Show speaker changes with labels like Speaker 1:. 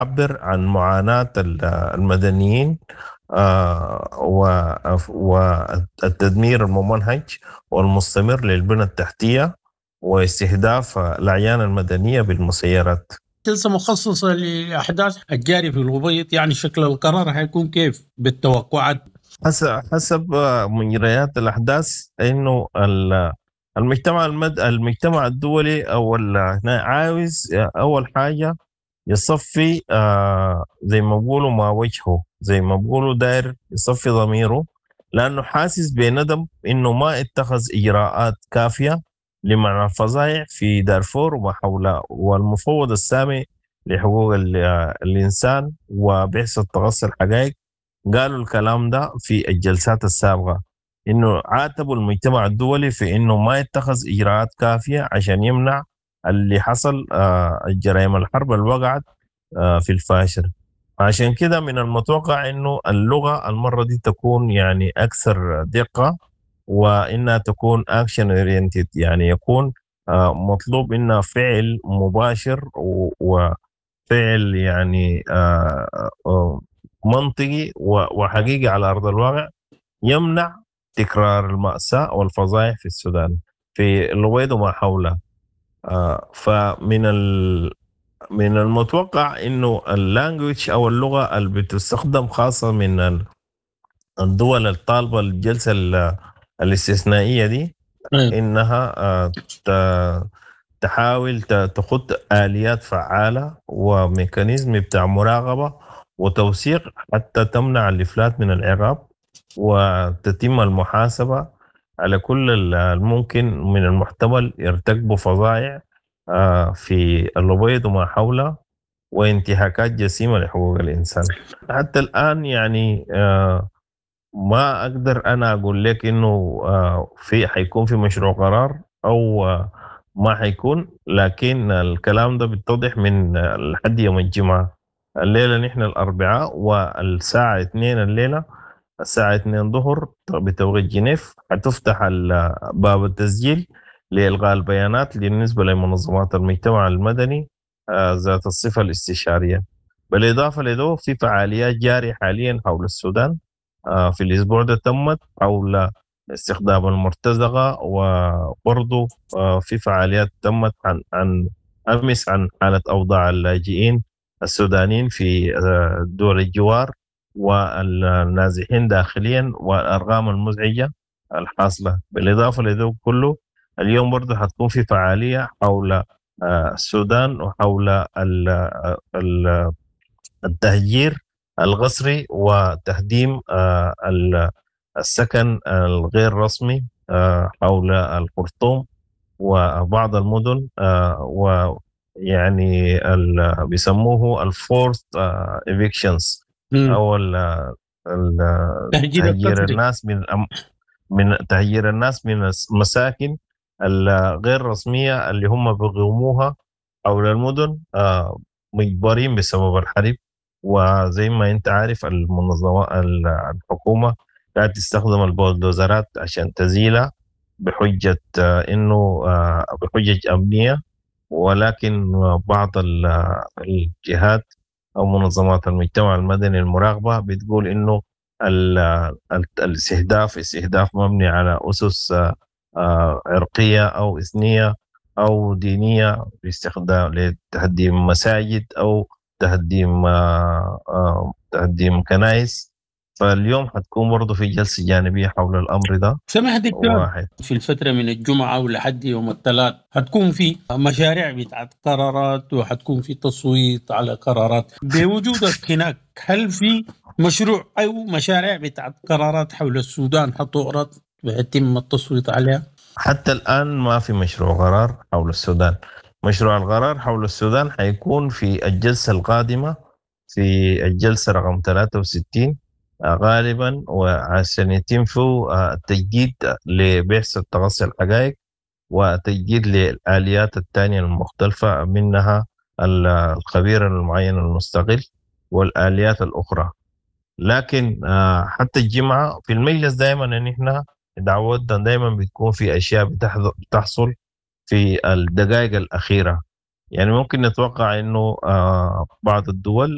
Speaker 1: تعبر عن معاناة المدنيين والتدمير الممنهج والمستمر للبنى التحتية واستهداف الأعيان المدنية بالمسيرات.
Speaker 2: جلسة مخصصة لأحداث الجاري في الأبيض، يعني شكل القرار هيكون كيف بالتوقعات؟
Speaker 1: حسب مجريات الأحداث إنه المجتمع الدولي عاوز أول حاجة يصفي زي ما بقولوا ما وجهه، زي ما بقولوا داير يصفي ضميره، لأنه حاسس بندم إنه ما اتخذ إجراءات كافية لمنع الفظائع في دارفور وما حولها. والمفوض السامي لحقوق الإنسان وبعثة تغطي الحقائق قالوا الكلام ده في الجلسات السابقة، إنه عاتبوا المجتمع الدولي في إنه ما يتخذ إجراءات كافية عشان يمنع اللي حصل الجرائم الحرب اللي وقعت في الفاشر. عشان كده من المتوقع إنه اللغة المرة دي تكون يعني أكثر دقة، وإنها تكون أكشن أورينتد، يعني يكون مطلوب إنها فعل مباشر وفعل يعني منطقي وحقيقي على أرض الواقع يمنع تكرار المأساة والفظائع في السودان في الويد وما حوله. فمن من المتوقع انه اللانجويج او اللغه اللي بتستخدم خاصه من الدول الطالبه الجلسه الاستثنائيه دي انها تحاول تخط اليات فعاله وميكانيزم بتاع مراقبه وتوثيق حتى تمنع الافلات من العقاب، وتتم المحاسبه على كل الممكن من المحتمل يرتكبوا فظائع في الأبيض وما حوله وانتهاكات جسيمة لحقوق الإنسان. حتى الآن يعني ما أقدر أنا أقول لك إنه حيكون في مشروع قرار أو ما حيكون، لكن الكلام ده بيتضح من لحد يوم الجمعة. الليلة نحن الأربعاء والساعة 2 الليلة، الساعة 2 ظهر بتوقيت جنيف حتفتح باب التسجيل لإلغاء البيانات بالنسبة لمنظمات المجتمع المدني ذات الصفة الاستشارية. بالإضافة لذلك في فعاليات جارية حاليا حول السودان. في الأسبوع ده تمت حول استخدام المرتزقة، وبرضو في فعاليات تمت عن أمس عن حالة أوضاع اللاجئين السودانيين في دول الجوار والنازحين داخليا والأرقام المزعجة الحاصلة. بالإضافة لذلك كله اليوم برضو حتكون في فعالية حول السودان وحول التهجير القسري وتهديم السكن الغير رسمي حول الخرطوم وبعض المدن، ويعني بيسموه الفورث ايفيكشنز او تهجير الناس من تهجير الناس من المساكن الغير رسمية اللي هم بيقوموها حول المدن مجبرين بسبب الحرب. وزي ما انت عارف المنظمة الحكومة قاعدة تستخدم البولدوزرات عشان تزيلها بحجة انه بحجج امنية، ولكن بعض الجهات او منظمات المجتمع المدني المراقبة بتقول انه استهداف مبني على اسس عرقية او اثنية او دينية باستخدام لتهديم مساجد او تهديم كنائس. فاليوم حتكون برضه في جلسة جانبية حول الأمر ده.
Speaker 2: سمح دكتور، في الفترة من الجمعة ولحد يوم الثلاث هتكون في مشاريع بتاعت قرارات وحتكون في تصويت على قرارات. بوجودك هناك هل في مشروع أو مشاريع بتاعت قرارات حول السودان حتعرض ويتم التصويت عليها؟
Speaker 1: حتى الآن ما في مشروع قرار حول السودان. مشروع القرار حول السودان حيكون في الجلسة القادمة، في الجلسة رقم 63 غالبا، وعشان يتم فيه تجديد لبحث تغطي الحقائق وتجديد للآليات الثانية المختلفة، منها الخبير المعين المستقل والآليات الأخرى. لكن حتى الجمعة في المجلس دائما ان احنا دعوتنا دائما بتكون في اشياء بتحصل في الدقائق الاخيرة. يعني ممكن نتوقع انه بعض الدول